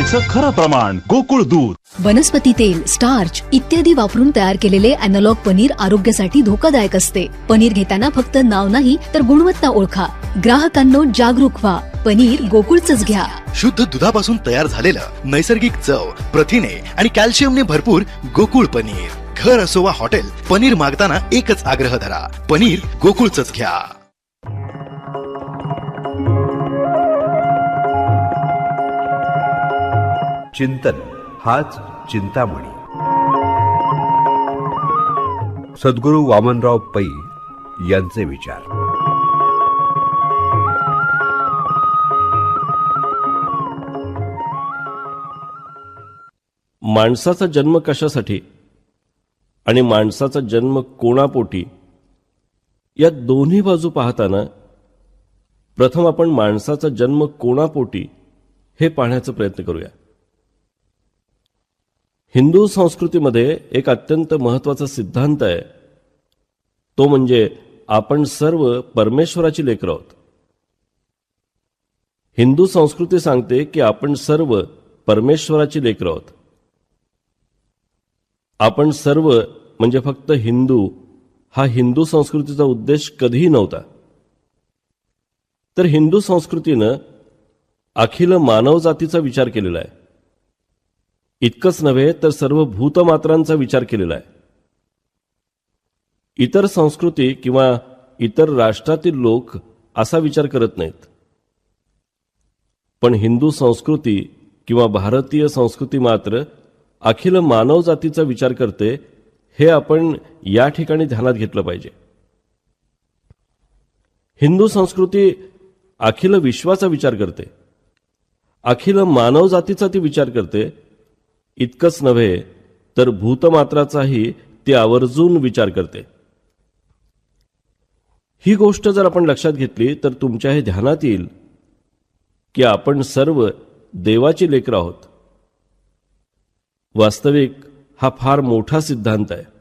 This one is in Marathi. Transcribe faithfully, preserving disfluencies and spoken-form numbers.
दूधाचं खरं प्रमाण गोकुळ दूध. वनस्पती तेल, स्टार्च इत्यादी वापरून तयार केलेले अॅनालॉग पनीर आरोग्यासाठी धोकादायक असते. पनीर घेताना फक्त नाव नाही तर गुणवत्ता ओळखा. ग्राहकांनो जागरूक व्हा. पनीर गोकुळचंच घ्या. शुद्ध दुधापासून तयार झालेलं नैसर्गिक चव, प्रथिने आणि कॅल्शियमने भरपूर गोकुळ पनीर. घर असो वा हॉटेल, पनीर मागताना एकच आग्रह धरा, पनीर गोकुळचंच घ्या. चिंतन हाच चिंतामणी. सद्गुरू वामनराव पै यांचे विचार. माणसाचा जन्म कशासाठी आणि माणसाचा जन्म कोणापोटी या दोन्ही बाजू पाहताना प्रथम आपण माणसाचा जन्म कोणापोटी हे पाहण्याचा प्रयत्न करूया. हिंदू संस्कृतीमध्ये एक अत्यंत महत्त्वाचा सिद्धांत आहे, तो म्हणजे आपण सर्व परमेश्वराची लेकरं आहोत. हिंदू संस्कृती सांगते की आपण सर्व परमेश्वराची लेकरं आहोत. आपण सर्व म्हणजे फक्त हिंदू हा हिंदू संस्कृतीचा उद्देश कधीही नव्हता. तर हिंदू संस्कृतीनं अखिल मानवजातीचा विचार केलेला आहे. इतकंच नव्हे तर सर्व भूतमात्रांचा विचार केलेला आहे. इतर संस्कृती किंवा इतर राष्ट्रातील लोक असा विचार करत नाहीत. पण हिंदू संस्कृती किंवा भारतीय संस्कृती मात्र अखिल मानवजातीचा विचार करते, हे आपण या ठिकाणी ध्यानात घेतलं पाहिजे. हिंदू संस्कृती अखिल विश्वाचा विचार करते, अखिल मानवजातीचा ती विचार करते. इतकंच नव्हे तर भूतमात्राचाही ती आवर्जून विचार करते. ही गोष्ट जर आपण लक्षात घेतली तर तुमच्या हे ध्यानात येईल की आपण सर्व देवाची लेकरं आहोत. वास्तविक हा फार मोठा सिद्धांत आहे.